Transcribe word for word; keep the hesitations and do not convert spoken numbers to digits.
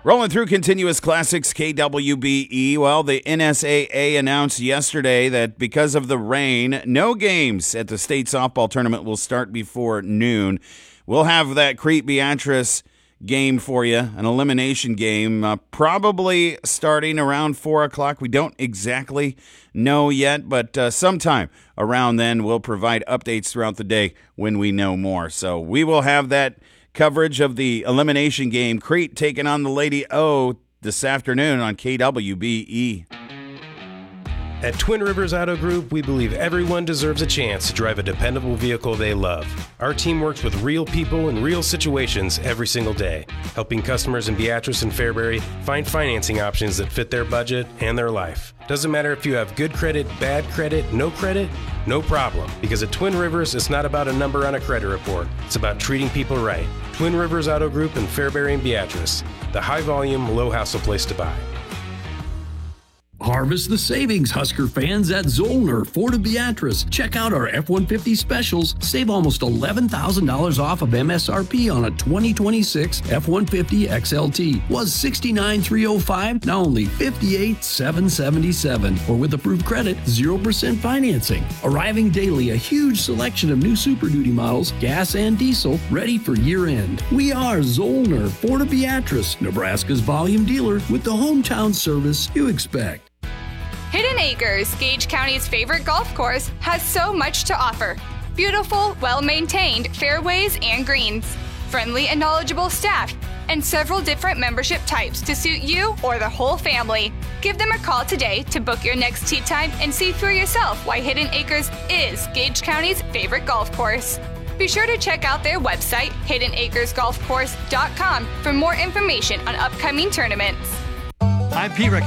Rolling through continuous classics, K W B E. Well, the N S A A announced yesterday that because of the rain, no games at the state softball tournament will start before noon. We'll have that Crete Beatrice game for you, an elimination game, uh, probably starting around four o'clock. We don't exactly know yet, but uh, sometime around then we'll provide updates throughout the day when we know more. So we will have that coverage of the elimination game, Crete taking on the Lady O this afternoon on K W B E. At Twin Rivers Auto Group, we believe everyone deserves a chance to drive a dependable vehicle they love. Our team works with real people in real situations every single day, helping customers in Beatrice and Fairbury find financing options that fit their budget and their life. Doesn't matter if you have good credit, bad credit, no credit, no problem. Because at Twin Rivers, it's not about a number on a credit report. It's about treating people right. Twin Rivers Auto Group in Fairbury and Beatrice, the high-volume, low-hassle place to buy. Harvest the savings, Husker fans, at Zollner, Ford of Beatrice. Check out our F one fifty specials. Save almost eleven thousand dollars off of M S R P on a twenty twenty-six F one fifty X L T. Was sixty-nine thousand three hundred five dollars, now only fifty-eight thousand seven hundred seventy-seven dollars. Or with approved credit, zero percent financing. Arriving daily, a huge selection of new Super Duty models, gas and diesel, ready for year-end. We are Zollner, Ford of Beatrice, Nebraska's volume dealer with the hometown service you expect. Hidden Acres, Gage County's favorite golf course, has so much to offer. Beautiful, well-maintained fairways and greens, friendly and knowledgeable staff, and several different membership types to suit you or the whole family. Give them a call today to book your next tee time and see for yourself why Hidden Acres is Gage County's favorite golf course. Be sure to check out their website, hidden acres golf course dot com, for more information on upcoming tournaments. I'm Pete Rick.